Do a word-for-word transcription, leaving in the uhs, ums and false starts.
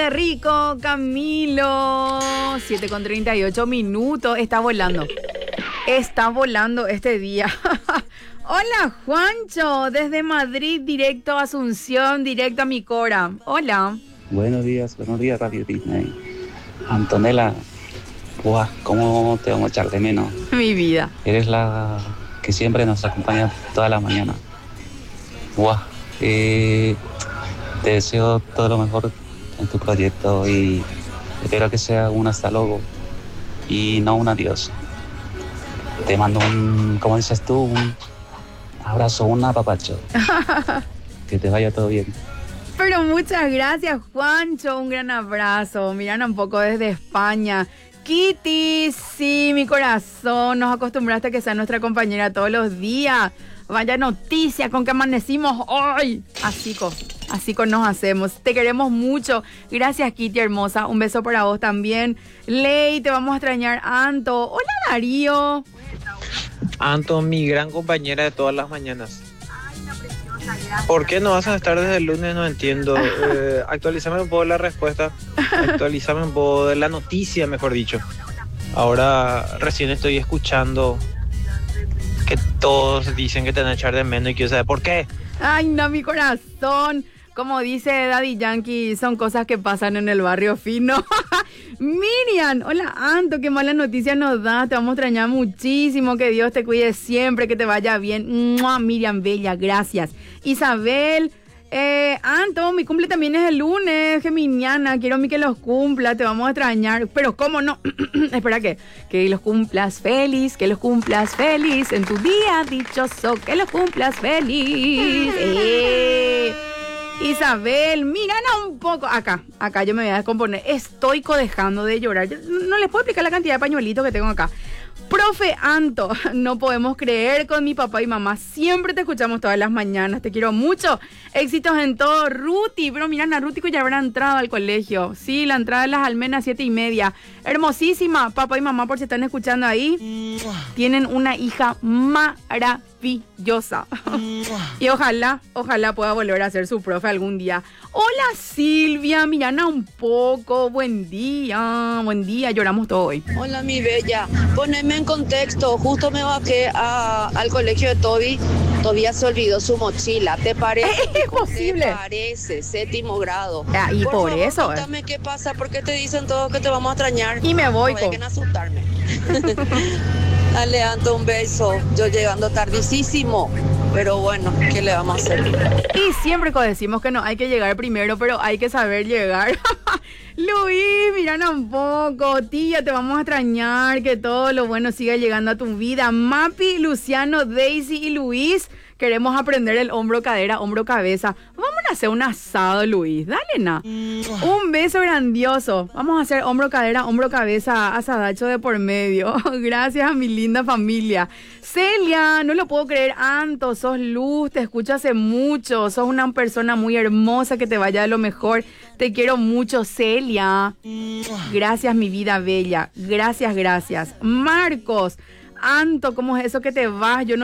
qué rico, Camilo. siete con treinta y ocho minutos. Está volando. Está volando este día. Hola, Juancho. Desde Madrid, directo a Asunción, directo a mi Cora. Hola. Buenos días, buenos días, Radio Disney. Antonella, guau, ¿cómo te vamos a echar de menos? Mi vida. Eres la que siempre nos acompaña toda la mañana. Guau, eh, te deseo todo lo mejor en tu proyecto y espero que sea un hasta luego y no un adiós. Te mando un, como dices tú, un abrazo, un apapacho. Que te vaya todo bien. Pero muchas gracias, Juancho. Un gran abrazo. Miran un poco desde España. Kitty, sí, mi corazón. Nos acostumbraste a que sea nuestra compañera todos los días. Vaya noticia con que amanecimos hoy. Así con, así con nos hacemos. Te queremos mucho. Gracias, Kitty, hermosa. Un beso para vos también. Ley, te vamos a extrañar. Anto. Hola, Darío. Anto, mi gran compañera de todas las mañanas. ¿Por qué no vas a estar desde el lunes? No entiendo. Eh, actualízame un poco la respuesta. Actualízame un poco de la noticia, mejor dicho. Ahora recién estoy escuchando que todos dicen que te van a echar de menos y quiero saber por qué. Ay, no, mi corazón. Como dice Daddy Yankee, son cosas que pasan en el barrio fino. Miriam, hola Anto, qué mala noticia nos da. Te vamos a extrañar muchísimo. Que Dios te cuide siempre, que te vaya bien. ¡Mua! Miriam Bella, gracias. Isabel, eh, Anto, mi cumple también es el lunes. Geminiana, quiero mi que los cumpla. Te vamos a extrañar. Pero ¿cómo no? Espera que, que los cumplas feliz, que los cumplas feliz en tu día dichoso, que los cumplas feliz. Eh. Isabel, miran un poco. Acá, acá yo me voy a descomponer. Estoy codejando de llorar. Yo no les puedo explicar la cantidad de pañuelitos que tengo acá. Profe Anto, no podemos creer con mi papá y mamá. Siempre te escuchamos todas las mañanas. Te quiero mucho. Éxitos en todo. Ruti, pero miran a Ruti que ya habrá entrado al colegio. Sí, la entrada de las almenas, siete y media. Hermosísima. Papá y mamá, por si están escuchando ahí, tienen una hija maravillosa. Y ojalá, ojalá pueda volver a ser su profe algún día. Hola Silvia, Mirana un poco. Buen día, buen día. Lloramos todo hoy. Hola mi bella. Poneme en contexto. Justo me bajé a, al colegio de Toby. Todavía se olvidó su mochila. ¿Te parece? Es posible. ¿Te parece? Séptimo grado. Ah, y por, por favor, eso. Cuéntame qué pasa. ¿Por qué te dicen todos que te vamos a extrañar? Y me voy. No hay que asustarme. Dale, Anto, un beso. Yo llegando tardísimo. Pero bueno, ¿qué le vamos a hacer? Y siempre decimos que no hay que llegar primero, pero hay que saber llegar. Luis, miran un poco. Tía, te vamos a extrañar. Que todo lo bueno siga llegando a tu vida. Mapi, Luciano, Daisy y Luis. Queremos aprender el hombro, cadera, hombro, cabeza. Vamos a hacer un asado, Luis. Dale, na. Un beso grandioso. Vamos a hacer hombro, cadera, hombro, cabeza, asadacho de por medio. Gracias a mi linda familia. Celia, no lo puedo creer, Anto, sos luz, te escucho hace mucho. Sos una persona muy hermosa, que te vaya de lo mejor. Te quiero mucho, Celia. Gracias, mi vida bella. Gracias, gracias. Marcos, Anto, ¿cómo es eso que te vas? Yo no